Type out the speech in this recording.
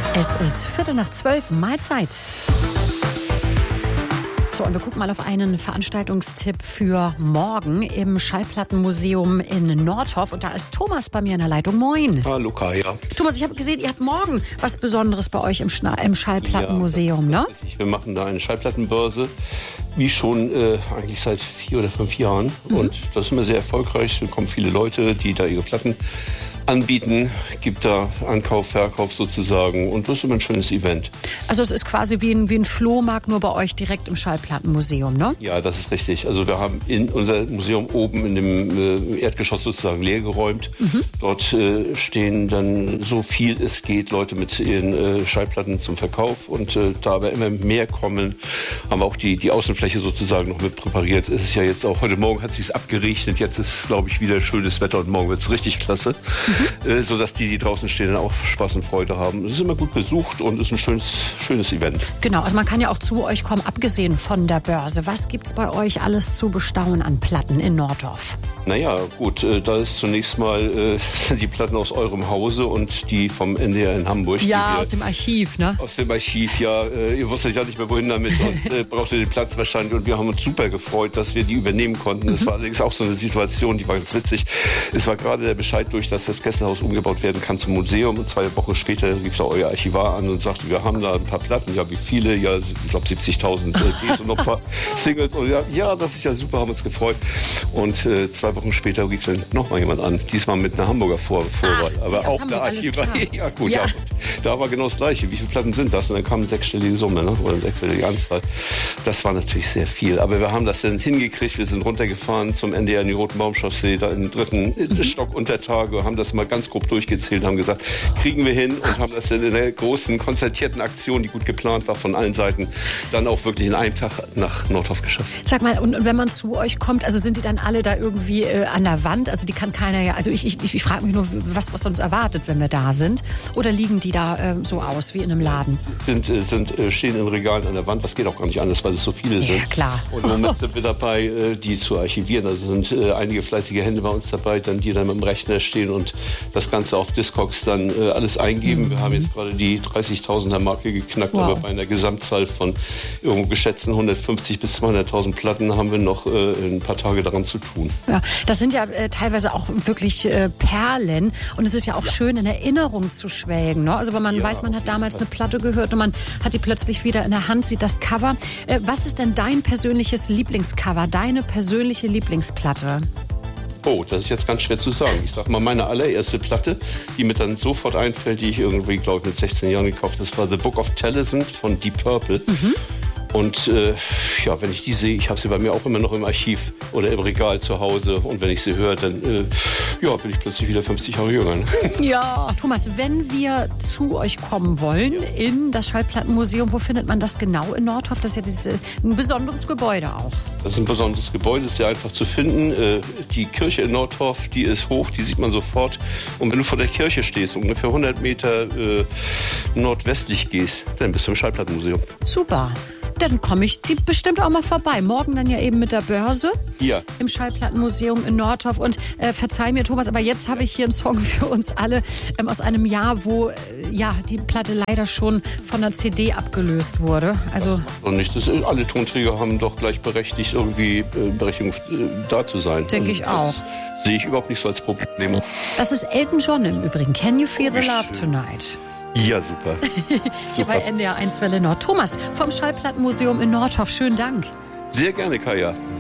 Es ist 11:45, Mahlzeit. So, und wir gucken mal auf einen Veranstaltungstipp für morgen im Schallplattenmuseum in Nordhoff. Und da ist Thomas bei mir in der Leitung. Moin. Hallo Kaya. Thomas, ich habe gesehen, ihr habt morgen was Besonderes bei euch im Schallplattenmuseum, ja, ne? Wir machen da eine Schallplattenbörse, wie schon eigentlich seit 4 oder 5 Jahren. Und das ist immer sehr erfolgreich. Es kommen viele Leute, die da ihre Platten anbieten, gibt da Ankauf, Verkauf sozusagen, und das ist immer ein schönes Event. Also es ist quasi wie ein Flohmarkt, nur bei euch direkt im Schallplattenmuseum, ne? Ja, das ist richtig. Also wir haben in unser Museum oben in dem Erdgeschoss sozusagen leer geräumt. Dort stehen dann so viel es geht Leute mit ihren Schallplatten zum Verkauf, und da aber immer mehr kommen, haben wir auch die Außenfläche sozusagen noch mit präpariert. Es ist ja jetzt auch, heute Morgen hat es sich abgeregnet, jetzt ist, glaube ich, wieder schönes Wetter und morgen wird es richtig klasse. Sodass die draußen stehen, dann auch Spaß und Freude haben. Es ist immer gut besucht und ist ein schönes Event. Genau, also man kann ja auch zu euch kommen, abgesehen von der Börse. Was gibt's bei euch alles zu bestaunen an Platten in Nordhoff? Naja, gut, da ist zunächst mal die Platten aus eurem Hause und die vom NDR in Hamburg. Ja, aus dem Archiv, ne? Aus dem Archiv, ja. Ihr wusstet ja nicht mehr, wohin damit, und brauchte den Platz wahrscheinlich. Und wir haben uns super gefreut, dass wir die übernehmen konnten. Das war allerdings auch so eine Situation, die war ganz witzig. Es war gerade der Bescheid durch, dass das Kesselhaus umgebaut werden kann zum Museum, und 2 Wochen später rief da euer Archivar an und sagte, wir haben da ein paar Platten. Ja, wie viele? Ja, ich glaube 70.000 Ds und noch ein paar Singles. Und ja, das ist ja super, haben uns gefreut. Und 2 Wochen später rief dann noch mal jemand an, diesmal mit einer Hamburger Vorwahl. Aber auch der Archivar. Ja, gut, ja. Da war genau das Gleiche. Wie viele Platten sind das? Und dann kam eine 6-stellige Summe, ne? Oder eine 6-stellige Anzahl. Das war natürlich sehr viel. Aber wir haben das dann hingekriegt. Wir sind runtergefahren zum NDR in die Rotenbaumchaussee, da im 3. Stock unter Tage, haben das mal ganz grob durchgezählt, haben gesagt, kriegen wir hin, und haben das dann in einer großen, konzertierten Aktion, die gut geplant war von allen Seiten, dann auch wirklich in einem Tag nach Nordhoff geschafft. Sag mal, und wenn man zu euch kommt, also sind die dann alle da irgendwie an der Wand? Also die kann keiner ja, also ich frage mich nur, was uns erwartet, wenn wir da sind. Oder liegen die da so aus wie in einem Laden? Stehen in Regalen an der Wand, das geht auch gar nicht anders, weil es so viele sind. Ja, klar. Und im Moment sind wir dabei, die zu archivieren. Also sind einige fleißige Hände bei uns dabei, die dann mit dem Rechner stehen und das Ganze auf Discogs dann alles eingeben. Wir haben jetzt gerade die 30.000er Marke geknackt, aber bei einer Gesamtzahl von irgendwo geschätzten 150.000 bis 200.000 Platten haben wir noch ein paar Tage daran zu tun. Ja, das sind ja teilweise auch wirklich Perlen, und es ist ja auch schön, in Erinnerung zu schwelgen, ne? Also wenn man weiß, man hat damals eine Platte gehört und man hat die plötzlich wieder in der Hand, sieht das Cover. Was ist denn dein persönliches Lieblingscover, deine persönliche Lieblingsplatte? Oh, das ist jetzt ganz schwer zu sagen. Ich sag mal, meine allererste Platte, die mir dann sofort einfällt, die ich irgendwie, glaube ich, mit 16 Jahren gekauft habe, das war The Book of Taliesin von Deep Purple. Und ja, wenn ich die sehe, ich habe sie bei mir auch immer noch im Archiv oder im Regal zu Hause, und wenn ich sie höre, dann bin ich plötzlich wieder 50 Jahre jünger. Ja, Thomas, wenn wir zu euch kommen wollen in das Schallplattenmuseum, wo findet man das genau in Nordhoff? Das ist ja ein besonderes Gebäude auch. Das ist ein besonderes Gebäude, ist sehr einfach zu finden. Die Kirche in Nordhoff, die ist hoch, die sieht man sofort. Und wenn du vor der Kirche stehst, ungefähr 100 Meter nordwestlich gehst, dann bist du im Schallplattenmuseum. Super. Dann komme ich die bestimmt auch mal vorbei. Morgen dann ja eben mit der Börse im Schallplattenmuseum in Nordhoff. Und verzeih mir, Thomas, aber jetzt habe ich hier einen Song für uns alle aus einem Jahr, wo die Platte leider schon von der CD abgelöst wurde. Also und nicht, alle Tonträger haben doch gleichberechtigt irgendwie Berechtigung da zu sein. Denke ich auch. Sehe ich überhaupt nicht so als Problem. Das ist Elton John im Übrigen. Can you feel the love tonight? Ja, super. Hier bei NDR 1 Welle Nord. Thomas vom Schallplattenmuseum in Nordhoff. Schönen Dank. Sehr gerne, Kaya.